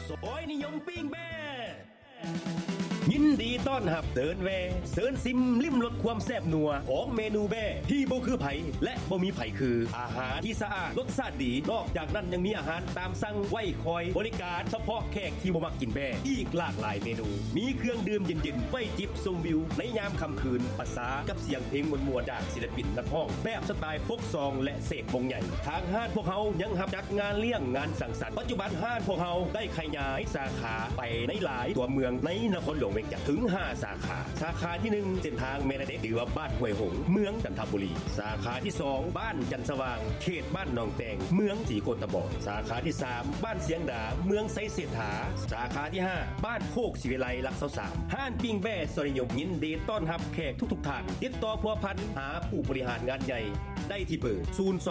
ซอยนิยมปิ้งแบ่ยินดีต้อนรับเดินแวเซิร์นซิมลิ้มรสความแซ่บนัวของเมนูแบ่ที่บ่คือไผและบ่มีไผคืออาหารที่สะอาดรสชาติดีนอกจากนั้นยังมีอาหารตามสั่งไว้คอยบริการเฉพาะแขกที่บ่มักกินแบ่อีกหลากหลายเมนูมีเครื่องดื่มเย็นๆไว้จิบชมวิวในยามค่ำคืนภาษากับเสียงเพลงม่วนๆจากศิลปินนักร้องแบบสไตล์โฟกซองและเสกวงใหญ่ทางห้านพวกเฮายังรับจัดงานเลี้ยงงานสังสรรค์ปัจจุบันห้านพวกเฮาได้ขยายสาขาไปในหลายตัวเมืองในนครหลวงเวียงจันทร์ถึง5 สาขาสาขาที่1เส้นทางเมนาเด็กหรือว่าบ้านห้วยหงเมืองจันทบุรีสาขาที่2บ้านจันสว่างเขตบ้านหนองแตงเมืองศรีโกตะบอนสาขาที่3บ้านเสียงดาเมืองไซเศรษฐาสาขาที่5บ้านโคกศิวิไลรัก23ห้านปิ้งแบ่สริยมยินดีต้อนรับแขกทุกท่านติดต่อพัวพันหาผู้บริหารงานใหญ่ได้ที่เบอร์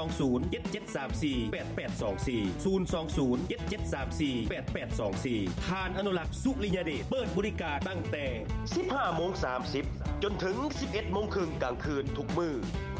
020-7734-8824 020-7734-8824ทานอนุรักษ์สุริยเดชเปิดบริการตั้งแต่ 15:30 จนถึง 11:30 กลางคืนทุกมื้อ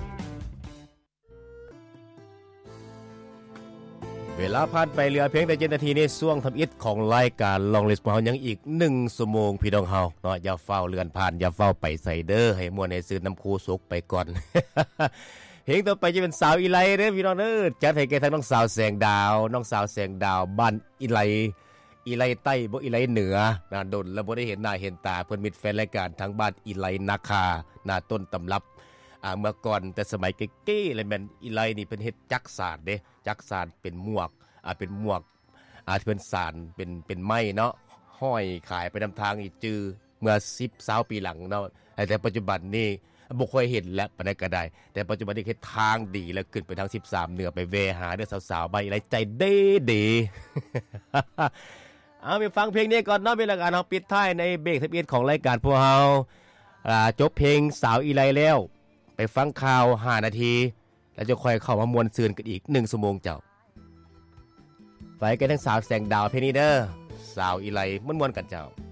เวลาผ่านไปเหลือเพียงแต่7 นาทีในช่วงทำอิฐของรายการลองลิสต์ของเฮายังอีก1 ชั่วโมงพี่น้องเฮาเนาะอย่าเฝ้าเลื่อนผ่านอย่าเฝ้าไปไซเดอร์ให้ม่วนให้ซื้อน้ำคูสุกไปก่อน เพลงต่อไปจะเป็นสาวอีไลเด้อพี่น้องเด้อจัดให้แก่ทั้งน้องสาวแสงดาวน้องสาวแสงดาวบ้านอีไลใต้บ่อีไลเหนือน่าดนแล้วบ่ได้เห็นหน้าเห็นตาเพิ่นมิตรแฟนรายการทั้งบ้านอีไลนาคาหน้าต้นตำรับเมื่อก่อนแต่สมัยเก๋ๆเลยแม่นอีไลนี่เพิ่นเฮ็ดจักสานเด้จักสานเป็นหมวกเป็นหมวกที่เพิ่นสานเป็นไม้เนาะห้อยขายไปนำทางอีจือเมื่อ10-20 ปีหลังเนาะแต่ปัจจุบันนี้บ่ค่อยเห็นแล้วปานใดก็ได้แต่ปัจจุบันนี้เฮ็ดทางดีแล้วขึ้นไปทาง13เหนือไปแวหาเด้อสาวๆใบอีไลใจเด้ๆเอาไปฟังเพลงนี้ก่อนเนาะเป็นรายการเฮาปิดท้ายในเบรก11ของรายการพวกเฮาจบเพลงสาวอีไลแล้วไปฟังข่าว5 นาทีแล้วจะค่อยเข้ามามวนซืนกันอีก1 ชั่วโมงเจ้าไปกันทั้งสาวแสงดาวเพลงนี้เด้อสาวอีไลม่วนๆกันเจ้า